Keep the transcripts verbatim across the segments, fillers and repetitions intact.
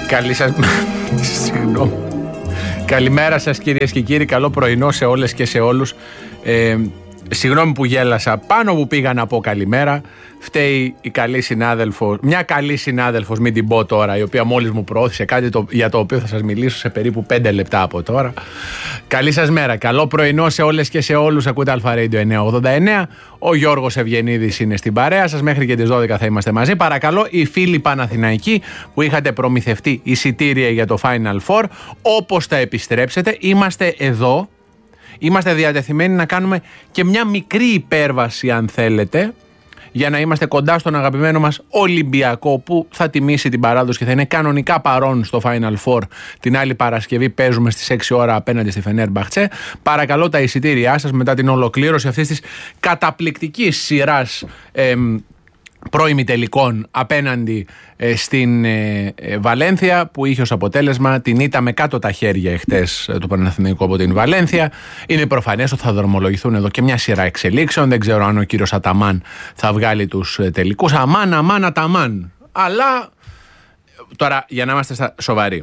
Καλή σας... Συγγνώμη. Καλημέρα σας κυρίες και κύριοι, καλό πρωινό σε όλες και σε όλους. ε, Συγγνώμη που γέλασα, πάνω που πήγα να πω καλημέρα. Φταίει η καλή συνάδελφος, μια καλή συνάδελφος, μην την πω τώρα, η οποία μόλις μου προώθησε κάτι το, για το οποίο θα σας μιλήσω σε περίπου πέντε λεπτά από τώρα. Καλή σας μέρα, καλό πρωινό σε όλες και σε όλους. Ακούτε Αλφα Radio εννιακόσια ογδόντα εννέα. Ο Γιώργος Ευγενίδης είναι στην παρέα σας. Μέχρι και τις δώδεκα θα είμαστε μαζί. Παρακαλώ, οι φίλοι Παναθηναϊκοί που είχατε προμηθευτεί εισιτήρια για το Final Four, όπως θα επιστρέψετε, είμαστε εδώ. Είμαστε διατεθειμένοι να κάνουμε και μια μικρή υπέρβαση, αν θέλετε, για να είμαστε κοντά στον αγαπημένο μας Ολυμπιακό, που θα τιμήσει την παράδοση και θα είναι κανονικά παρόν στο Final Four. Την άλλη Παρασκευή παίζουμε στις έξι ώρα απέναντι στη Φενέρμπαχτσε. Παρακαλώ τα εισιτήριά σας μετά την ολοκλήρωση αυτής της καταπληκτικής σειράς ε, προημιτελικών απέναντι ε, στην ε, ε, Βαλένθια, που είχε ως αποτέλεσμα την ήττα με κάτω τα χέρια εχθές ε, του Παναθηναϊκού από την Βαλένθια. Είναι προφανές ότι θα δρομολογηθούν εδώ και μια σειρά εξελίξεων. Δεν ξέρω αν ο κύριος Αταμάν θα βγάλει τους ε, τελικούς. Αμάν, αμάν, Αταμάν. Αλλά τώρα, για να είμαστε σοβαροί,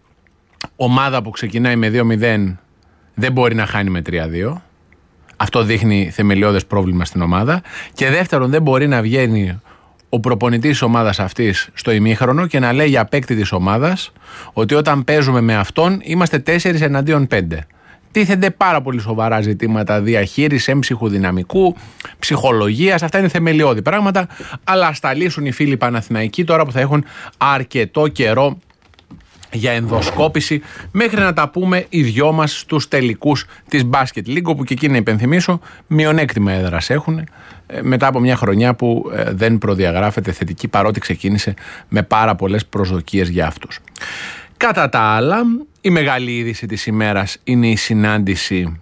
ομάδα που ξεκινάει με δύο μηδέν δεν μπορεί να χάνει με τρία δύο. Αυτό δείχνει θεμελιώδες πρόβλημα στην ομάδα. Και δεύτερον, δεν μπορεί να βγαίνει ο προπονητής της ομάδας αυτής στο ημίχρονο και να λέει για παίκτη της ομάδας ότι όταν παίζουμε με αυτόν είμαστε τέσσερις εναντίον πέντε. Τίθενται πάρα πολύ σοβαρά ζητήματα διαχείρισης, έμψυχου δυναμικού, ψυχολογίας. Αυτά είναι θεμελιώδη πράγματα. Αλλά ας τα λύσουν οι φίλοι Παναθηναϊκοί τώρα που θα έχουν αρκετό καιρό για ενδοσκόπηση, μέχρι να τα πούμε οι δυο μας στους τελικούς της Μπάσκετ Λίγκ, όπου και εκεί να υπενθυμίσω μειονέκτημα έδρας έχουν, ε, μετά από μια χρονιά που ε, δεν προδιαγράφεται θετική, παρότι ξεκίνησε με πάρα πολλές προσδοκίες για αυτούς. Κατά τα άλλα, η μεγάλη είδηση της ημέρας είναι η συνάντηση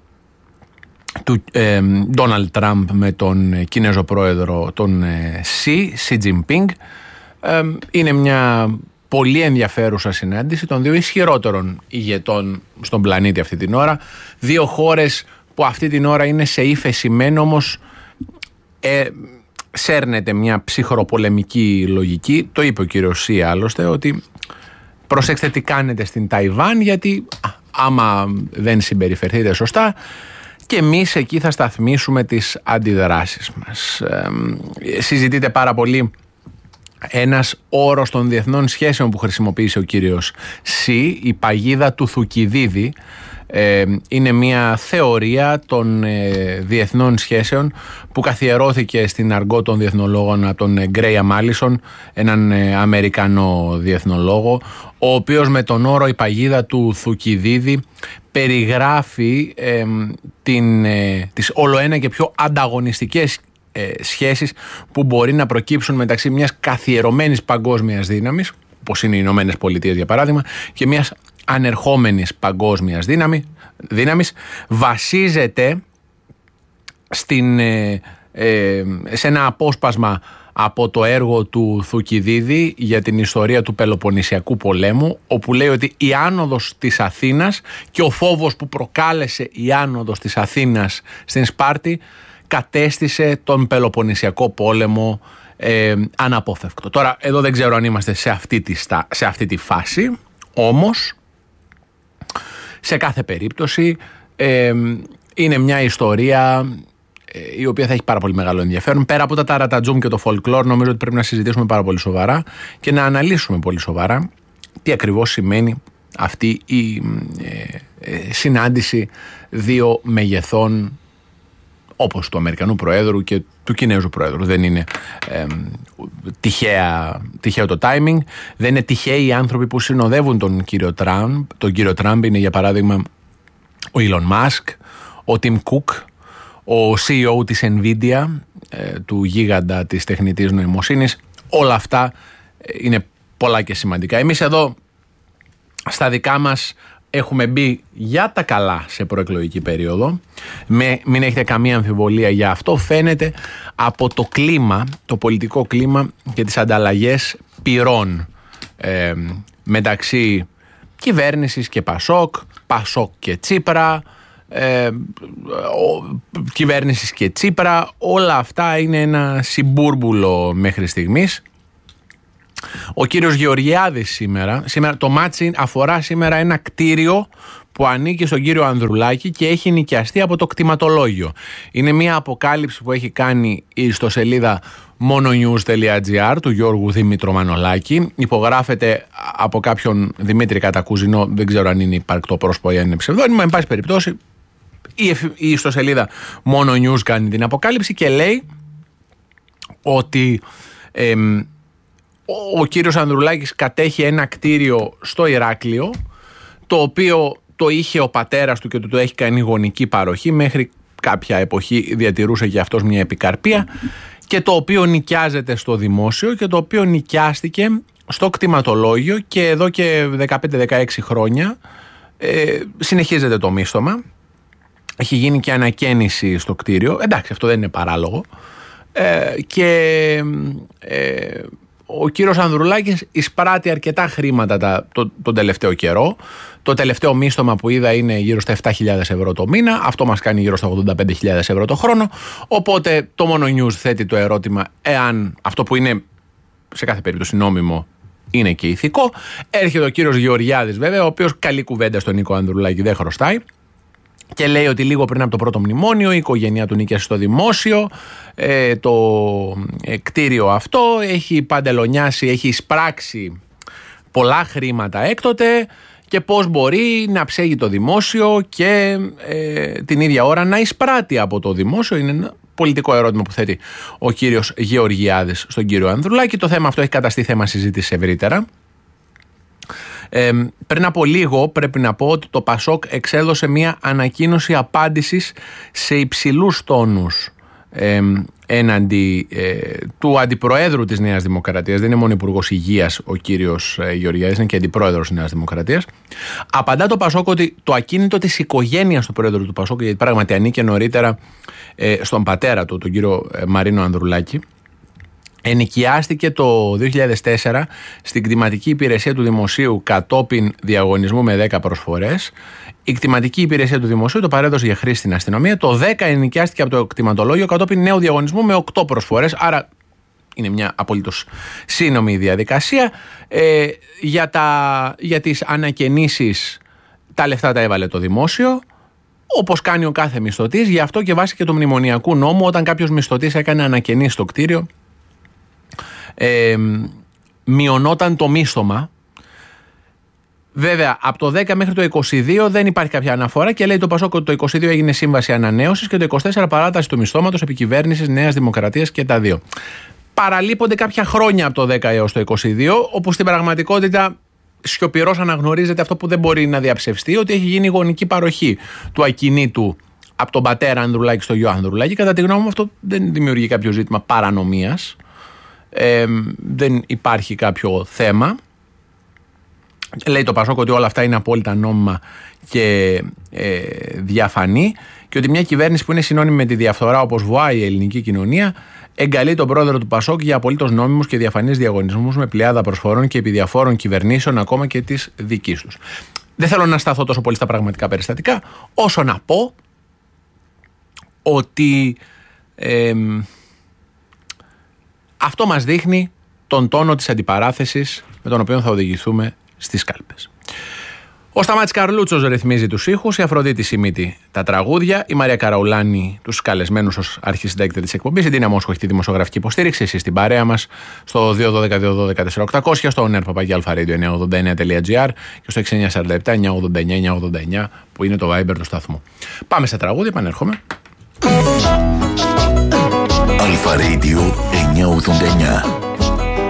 του Ντόναλντ Τραμπ με τον Κινέζο πρόεδρο, τον Σι, Σι Τζινπίνγκ. Ε, είναι μια πολύ ενδιαφέρουσα συνάντηση των δύο ισχυρότερων ηγετών στον πλανήτη αυτή την ώρα. Δύο χώρες που αυτή την ώρα είναι σε ύφεση μεν, όμως ε, σέρνεται μια ψυχροπολεμική λογική. Το είπε ο κύριος Σι άλλωστε, ότι προσέξτε τι κάνετε στην Ταϊβάν, γιατί α, άμα δεν συμπεριφερθείτε σωστά και εμείς εκεί θα σταθμίσουμε τις αντιδράσεις μας. Ε, συζητείται πάρα πολύ ένας όρος των διεθνών σχέσεων που χρησιμοποίησε ο κύριος Σι, η παγίδα του Θουκυδίδη. Ε, είναι μια θεωρία των ε, διεθνών σχέσεων που καθιερώθηκε στην αργό των διεθνολόγων από τον Γκρέια Μάλισον, έναν ε, Αμερικανό διεθνολόγο, ο οποίος με τον όρο η παγίδα του Θουκυδίδη περιγράφει ε, την, ε, τις ολοένα και πιο ανταγωνιστικές Ε, σχέσεις που μπορεί να προκύψουν μεταξύ μιας καθιερωμένης παγκόσμιας δύναμης, όπως είναι οι Ηνωμένες Πολιτείες για παράδειγμα, και μιας ανερχόμενης παγκόσμιας δύναμη, δύναμης. Βασίζεται στην, ε, ε, σε ένα απόσπασμα από το έργο του Θουκυδίδη για την ιστορία του Πελοποννησιακού πολέμου, όπου λέει ότι η άνοδος της Αθήνας και ο φόβος που προκάλεσε η άνοδος της Αθήνας στην Σπάρτη κατέστησε τον Πελοποννησιακό πόλεμο ε, αναπόφευκτο. Τώρα, εδώ δεν ξέρω αν είμαστε σε αυτή τη, σε αυτή τη φάση, όμως σε κάθε περίπτωση ε, είναι μια ιστορία ε, η οποία θα έχει πάρα πολύ μεγάλο ενδιαφέρον. Πέρα από τα ταρατατζούμ και το folklore, νομίζω ότι πρέπει να συζητήσουμε πάρα πολύ σοβαρά και να αναλύσουμε πολύ σοβαρά τι ακριβώς σημαίνει αυτή η ε, ε, συνάντηση δύο μεγεθών, όπως του Αμερικανού Προέδρου και του Κινέζου Προέδρου. Δεν είναι ε, τυχαία, τυχαίο το timing, δεν είναι τυχαίοι οι άνθρωποι που συνοδεύουν τον κύριο Τραμπ. Τον κύριο Τραμπ είναι για παράδειγμα ο Elon Musk, ο Tim Cook, ο σι ι ο της Nvidia, ε, του γίγαντα της τεχνητής νοημοσύνης. Όλα αυτά είναι πολλά και σημαντικά. Εμείς εδώ στα δικά μας έχουμε μπει για τα καλά σε προεκλογική περίοδο. Με, μην έχετε καμία αμφιβολία για αυτό. Φαίνεται από το κλίμα, το πολιτικό κλίμα και τις ανταλλαγές πυρών ε, μεταξύ κυβέρνησης και Πασόκ, Πασόκ και Τσίπρα, ε, ο, κυβέρνησης και Τσίπρα. Όλα αυτά είναι ένα συμπούρμπουλο μέχρι στιγμής. Ο κύριος Γεωργιάδης σήμερα, σήμερα το μάτσι αφορά σήμερα ένα κτίριο που ανήκει στον κύριο Ανδρουλάκη και έχει νοικιαστεί από το κτηματολόγιο. Είναι μια αποκάλυψη που έχει κάνει η ιστοσελίδα mononews τελεία gr του Γιώργου Δήμητρο Μανολάκη. Υπογράφεται από κάποιον Δημήτρη Κατακουζινό, δεν ξέρω αν είναι υπαρκτό πρόσωπο ή αν είναι ψευδόνυμο. Εν πάση περιπτώσει, η ιστοσελίδα mononews κάνει την αποκάλυψη και λέει ότι ε, ο κύριος Ανδρουλάκης κατέχει ένα κτίριο στο Ηράκλειο, το οποίο το είχε ο πατέρας του και του το έχει κάνει γονική παροχή, μέχρι κάποια εποχή διατηρούσε και αυτός μια επικαρπία, και το οποίο νοικιάζεται στο δημόσιο και το οποίο νοικιάστηκε στο κτηματολόγιο και εδώ και δεκαπέντε δεκαέξι χρόνια ε, συνεχίζεται το μίσθωμα. Έχει γίνει και ανακαίνιση στο κτίριο, εντάξει, αυτό δεν είναι παράλογο, ε, και ε, ο κύριος Ανδρουλάκης εισπράττει αρκετά χρήματα τα, το, τον τελευταίο καιρό. Το τελευταίο μίσθωμα που είδα είναι γύρω στα επτά χιλιάδες ευρώ το μήνα. Αυτό μας κάνει γύρω στα ογδόντα πέντε χιλιάδες ευρώ το χρόνο. Οπότε το Mononews θέτει το ερώτημα εάν αυτό που είναι σε κάθε περίπτωση νόμιμο είναι και ηθικό. Έρχεται ο κύριος Γεωργιάδης βέβαια, ο οποίος καλή κουβέντα στον Νίκο Ανδρουλάκη δεν χρωστάει. Και λέει ότι λίγο πριν από το πρώτο μνημόνιο η οικογένειά του νίκιασε στο δημόσιο, ε, το ε, κτίριο αυτό έχει παντελονιάσει, έχει εισπράξει πολλά χρήματα έκτοτε και πώς μπορεί να ψέγει το δημόσιο και ε, την ίδια ώρα να εισπράττει από το δημόσιο. Είναι ένα πολιτικό ερώτημα που θέτει ο κύριος Γεωργιάδης στον κύριο Ανδρουλάκη. Το θέμα αυτό έχει καταστεί θέμα συζήτηση ευρύτερα. Ε, πριν από λίγο πρέπει να πω ότι το Πασόκ εξέδωσε μια ανακοίνωση απάντησης σε υψηλούς τόνους ε, έναντι ε, του αντιπροέδρου της Νέας Δημοκρατίας. Δεν είναι μόνο υπουργός υγείας ο κύριος ε, Γεωργιάδης, είναι και αντιπρόεδρος της Νέας Δημοκρατίας. Απαντά το Πασόκ ότι το ακίνητο της οικογένειας του πρόεδρου του Πασόκ, γιατί πράγματι ανήκε νωρίτερα ε, στον πατέρα του, τον κύριο ε, Μαρίνο Ανδρουλάκη, ενοικιάστηκε το δύο χιλιάδες τέσσερα στην κτηματική υπηρεσία του Δημοσίου κατόπιν διαγωνισμού με δέκα προσφορές. Η κτηματική υπηρεσία του Δημοσίου το παρέδωσε για χρήση στην αστυνομία. Το δέκα ενοικιάστηκε από το κτηματολόγιο κατόπιν νέου διαγωνισμού με οκτώ προσφορές. Άρα είναι μια απολύτως σύνομη διαδικασία. Ε, για, τα, για τις ανακαινήσεις τα λεφτά τα έβαλε το Δημόσιο, όπως κάνει ο κάθε μισθωτής. Γι' αυτό και βάσει και του μνημονιακού νόμου, όταν κάποιος μισθωτής έκανε ανακαινήσεις στο κτίριο, Ε, μειωνόταν το μίσθωμα. Βέβαια από το δέκα μέχρι το είκοσι δύο δεν υπάρχει κάποια αναφορά και λέει το Πασόκ ότι το είκοσι δύο έγινε σύμβαση ανανέωσης και το είκοσι τέσσερα παράταση του μισθώματος επί κυβέρνησης Νέας Δημοκρατίας και τα δύο. Παραλείπονται κάποια χρόνια από το δέκα έως το είκοσι δύο, όπου στην πραγματικότητα σιωπηρός αναγνωρίζεται αυτό που δεν μπορεί να διαψευστεί, ότι έχει γίνει γονική παροχή του ακινήτου από τον πατέρα Ανδρουλάκη στο γιο Ανδρουλάκη. Κατά τη γνώμη μου αυτό δεν δημιουργεί κάποιο ζήτημα παρανομίας. Ε, δεν υπάρχει κάποιο θέμα. Λέει το Πασόκ ότι όλα αυτά είναι απόλυτα νόμιμα και ε, διαφανή και ότι μια κυβέρνηση που είναι συνώνυμη με τη διαφθορά όπως βοάει η ελληνική κοινωνία εγκαλεί τον πρόεδρο του Πασόκ για απολύτως νόμιμους και διαφανείς διαγωνισμούς με πλειάδα προσφορών και επί διαφόρων κυβερνήσεων, ακόμα και της δικής τους. Δεν θέλω να σταθώ τόσο πολύ στα πραγματικά περιστατικά όσο να πω ότι ε, αυτό μας δείχνει τον τόνο της αντιπαράθεσης με τον οποίο θα οδηγηθούμε στις κάλπες. Ο Σταμάτης Καρλούτσος ρυθμίζει τους ήχους, η Αφροδίτη Σιμίτη τα τραγούδια, η Μαρία Καραουλάνη τους καλεσμένους ως αρχισυντάκτητα της εκπομπής, η Ντίνα Μόσχο έχει τη δημοσιογραφική υποστήριξη, εσείς στην παρέα μας στο δύο ένα δύο δύο ένα τέσσερα τέσσερα οκτακόσια, στο nerpapaggialfaradio εννιά ογδόντα εννιά τελεία τζι άρ και στο έξι εννιά τέσσερα επτά εννιά ογδόντα εννιά εννιά ογδόντα εννιά που είναι το Viber του σταθμού. Πάμε σε τραγούδι, επανέρχομαι. Αλφα Radio εννιά ογδόντα εννιά.